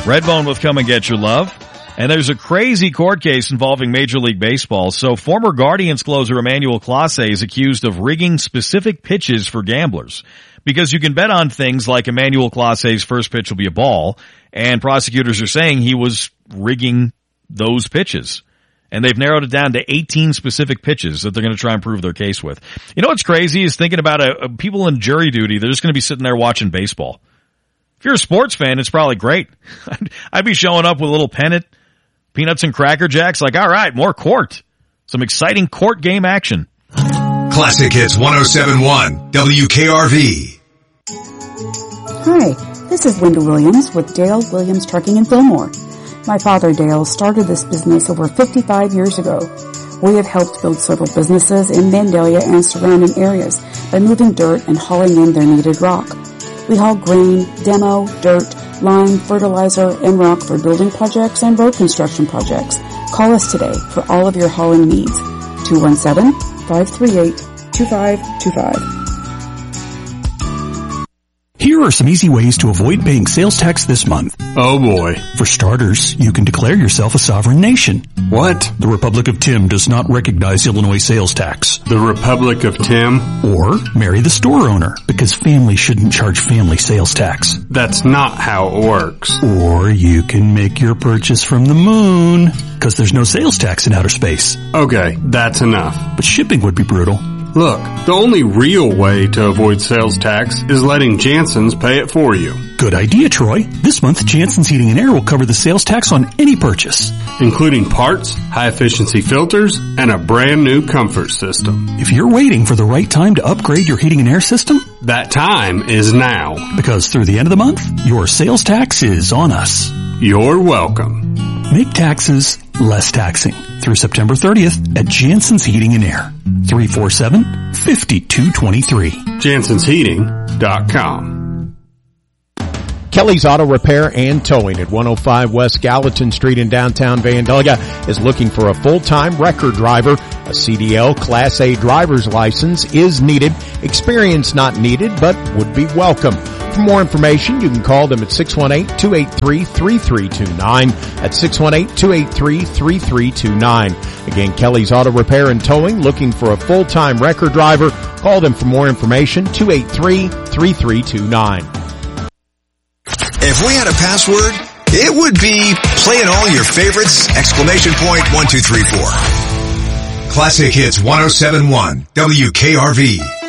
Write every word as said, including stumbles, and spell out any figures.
Redbone with Come and Get Your Love. And there's a crazy court case involving Major League Baseball. So former Guardians closer Emmanuel Clase is accused of rigging specific pitches for gamblers. Because you can bet on things like Emmanuel Clase's first pitch will be a ball, and prosecutors are saying he was rigging those pitches. And they've narrowed it down to eighteen specific pitches that they're going to try and prove their case with. You know what's crazy is thinking about a, a people in jury duty, they're just going to be sitting there watching baseball. If you're a sports fan, it's probably great. I'd, I'd be showing up with a little pennant, peanuts and Cracker Jacks, like, all right, more court. Some exciting court game action. Classic Hits one oh seven point one, W K R V. Hi, this is Linda Williams with Dale Williams Trucking in Fillmore. My father, Dale, started this business over fifty-five years ago. We have helped build several businesses in Vandalia and surrounding areas by moving dirt and hauling in their needed rock. We haul grain, demo, dirt, lime, fertilizer, and rock for building projects and road construction projects. Call us today for all of your hauling needs. two one seven, five three eight, two five two five. Here are some easy ways to avoid paying sales tax this month. Oh boy. For starters, you can declare yourself a sovereign nation. What? The Republic of Tim does not recognize Illinois sales tax. The Republic of Tim? Or marry the store owner, because family shouldn't charge family sales tax. That's not how it works. Or you can make your purchase from the moon, because there's no sales tax in outer space. Okay, that's enough. But shipping would be brutal. Look, the only real way to avoid sales tax is letting Jansen's pay it for you. Good idea, Troy. This month, Jansen's Heating and Air will cover the sales tax on any purchase, including parts, high-efficiency filters, and a brand-new comfort system. If you're waiting for the right time to upgrade your heating and air system, that time is now. Because through the end of the month, your sales tax is on us. You're welcome. Make taxes less taxing through September thirtieth at Jansen's Heating and Air. three four seven, five two two three. Jansens Heating dot com. Kelly's Auto Repair and Towing at one oh five West Gallatin Street in downtown Vandalia is looking for a full-time record driver. A C D L Class A driver's license is needed. Experience not needed, but would be welcome. For more information, you can call them at six one eight, two eight three, three three two nine. At six one eight, two eight three, three three two nine. Again, Kelly's Auto Repair and Towing, looking for a full-time record driver. Call them for more information, two eight three, three three two nine. If we had a password, it would be playing all your favorites, exclamation point, one, two, three, four. Classic Hits one oh seven point one, W K R V.